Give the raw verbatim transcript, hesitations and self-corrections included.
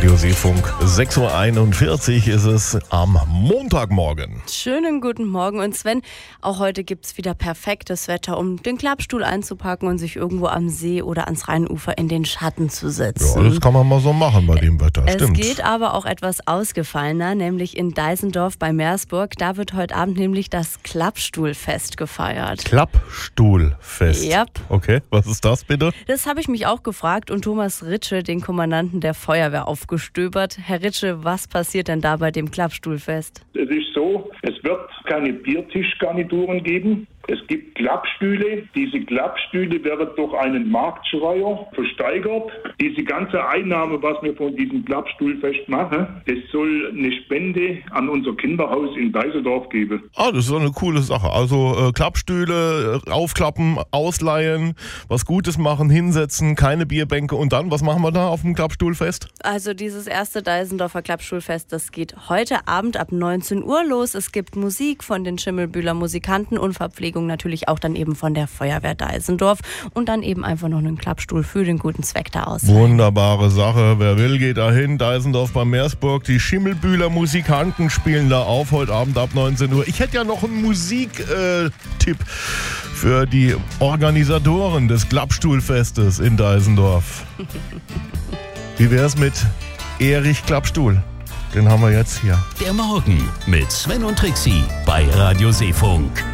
Radio Seefunk. sechs Uhr einundvierzig ist es am Montagmorgen. Schönen guten Morgen. Und Sven, auch heute gibt es wieder perfektes Wetter, um den Klappstuhl einzupacken und sich irgendwo am See oder ans Rheinufer in den Schatten zu setzen. Ja, das kann man mal so machen bei dem Wetter, es stimmt. Es geht aber auch etwas ausgefallener, nämlich in Deisendorf bei Meersburg. Da wird heute Abend nämlich das Klappstuhlfest gefeiert. Klappstuhlfest? Ja. Okay, was ist das bitte? Das habe ich mich auch gefragt und Thomas Ritsche, den Kommandanten der Feuerwehr, aufgestöbert. Herr Ritsche, was passiert denn da bei dem Klappstuhlfest? Es ist so, es wird keine Biertischgarnituren geben. Es gibt Klappstühle. Diese Klappstühle werden durch einen Marktschreier versteigert. Diese ganze Einnahme, was wir von diesem Klappstuhlfest machen, das soll eine Spende an unser Kinderhaus in Deisendorf geben. Ah, das ist so eine coole Sache. Also äh, Klappstühle, äh, aufklappen, ausleihen, was Gutes machen, hinsetzen, keine Bierbänke. Und dann, was machen wir da auf dem Klappstuhlfest? Also dieses erste Deisendorfer Klappstuhlfest, das geht heute Abend ab neunzehn Uhr los. Es gibt Musik von den Schimmelbühler Musikanten und Verpflegung natürlich auch dann eben von der Feuerwehr Deisendorf und dann eben einfach noch einen Klappstuhl für den guten Zweck da aus. Wunderbare Sache. Wer will, geht da hin. Deisendorf bei Meersburg. Die Schimmelbühler Musikanten spielen da auf heute Abend ab neunzehn Uhr. Ich hätte ja noch einen Musiktipp äh, für die Organisatoren des Klappstuhlfestes in Deisendorf. Wie wär's mit Erich Klappstuhl? Den haben wir jetzt hier. Der Morgen mit Sven und Trixie bei Radio Seefunk.